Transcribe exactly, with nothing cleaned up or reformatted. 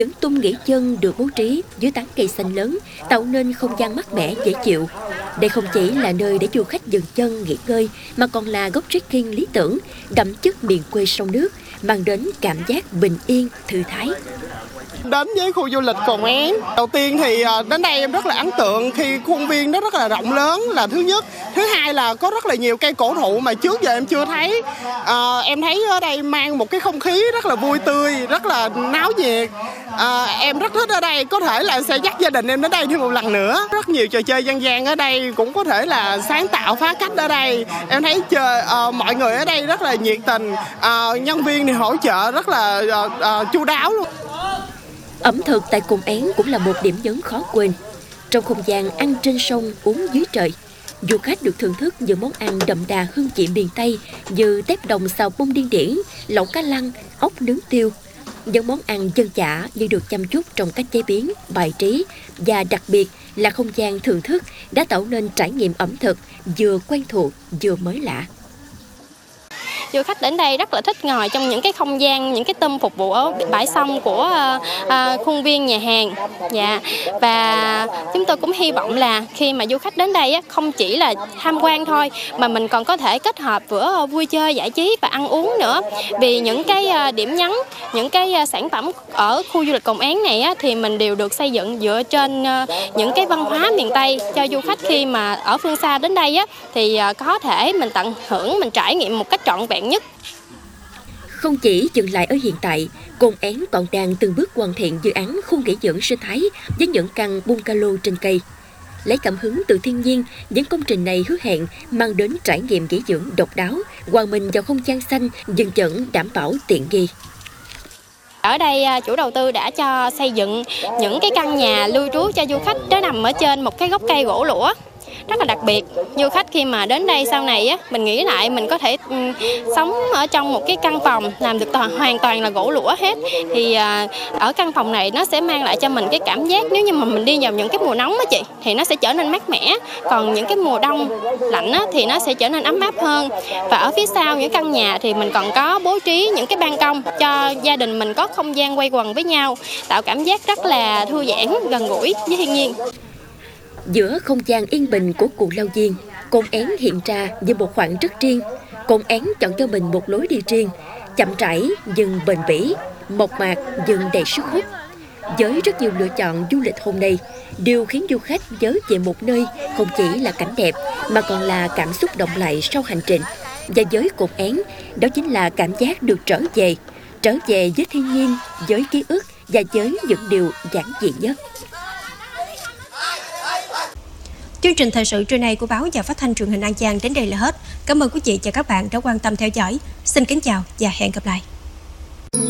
Những tung nghỉ chân được bố trí dưới tán cây xanh lớn, tạo nên không gian mát mẻ dễ chịu. Đây không chỉ là nơi để du khách dừng chân nghỉ ngơi, mà còn là góc trekking lý tưởng, đậm chất miền quê sông nước, mang đến cảm giác bình yên, thư thái. Đến với khu du lịch Cồn Én, đầu tiên thì đến đây em rất là ấn tượng khi khuôn viên nó rất là rộng lớn là thứ nhất. Thứ hai là có rất là nhiều cây cổ thụ mà trước giờ em chưa thấy. À, em thấy ở đây mang một cái không khí rất là vui tươi, rất là náo nhiệt. À, em rất thích ở đây, có thể là sẽ dắt gia đình em đến đây thêm một lần nữa. Rất nhiều trò chơi dân gian ở đây, cũng có thể là sáng tạo phá cách ở đây. Em thấy chơi à, mọi người ở đây rất là nhiệt tình, à, nhân viên thì hỗ trợ rất là à, à, chu đáo luôn. Ẩm thực tại Cồn Én cũng là một điểm nhấn khó quên. Trong không gian ăn trên sông, uống dưới trời, du khách được thưởng thức những món ăn đậm đà hương vị miền Tây như tép đồng xào bông điên điển, lẩu cá lăng, ốc nướng tiêu. Những món ăn dân dã như được chăm chút trong cách chế biến, bài trí và đặc biệt là không gian thưởng thức đã tạo nên trải nghiệm ẩm thực vừa quen thuộc vừa mới lạ. Du khách đến đây rất là thích ngồi trong những cái không gian, những cái tâm phục vụ ở bãi sông của uh, uh, khuôn viên nhà hàng. Dạ. Và chúng tôi cũng hy vọng là khi mà du khách đến đây á, không chỉ là tham quan thôi, mà mình còn có thể kết hợp vừa vui chơi, giải trí và ăn uống nữa. Vì những cái uh, điểm nhấn, những cái uh, sản phẩm ở khu du lịch Cồn Én này á, thì mình đều được xây dựng dựa trên uh, những cái văn hóa miền Tây, cho du khách khi mà ở phương xa đến đây á, thì uh, có thể mình tận hưởng, mình trải nghiệm một cách trọn vẹn nhất. Không chỉ dừng lại ở hiện tại, Cồn Én còn đang từng bước hoàn thiện dự án khu nghỉ dưỡng sinh thái với những căn bungalow trên cây. Lấy cảm hứng từ thiên nhiên, những công trình này hứa hẹn mang đến trải nghiệm nghỉ dưỡng độc đáo, hòa mình vào không gian xanh, dần dần đảm bảo tiện nghi. Ở đây chủ đầu tư đã cho xây dựng những cái căn nhà lưu trú cho du khách, nó nằm ở trên một cái gốc cây gỗ lũa. Rất là đặc biệt, du khách khi mà đến đây sau này á, mình nghĩ lại mình có thể um, sống ở trong một cái căn phòng làm được toàn, hoàn toàn là gỗ lũa hết. Thì uh, ở căn phòng này nó sẽ mang lại cho mình cái cảm giác nếu như mà mình đi vào những cái mùa nóng á chị, thì nó sẽ trở nên mát mẻ. Còn những cái mùa đông lạnh á, thì nó sẽ trở nên ấm áp hơn. Và ở phía sau những căn nhà thì mình còn có bố trí những cái ban công cho gia đình mình có không gian quây quần với nhau, tạo cảm giác rất là thư giãn, gần gũi với thiên nhiên. Giữa không gian yên bình của Cù Lao Diên, Cồn Én hiện ra như một khoảng rất riêng. Cồn Én chọn cho mình một lối đi riêng, chậm rãi nhưng bền bỉ, mộc mạc nhưng đầy sức hút. Với rất nhiều lựa chọn du lịch hôm nay, điều khiến du khách nhớ về một nơi không chỉ là cảnh đẹp mà còn là cảm xúc động lại sau hành trình. Và với Cồn Én, đó chính là cảm giác được trở về, trở về với thiên nhiên, với ký ức và với những điều giản dị nhất. Chương trình thời sự trưa nay của báo và phát thanh truyền hình An Giang đến đây là hết. Cảm ơn quý vị và các bạn đã quan tâm theo dõi. Xin kính chào và hẹn gặp lại.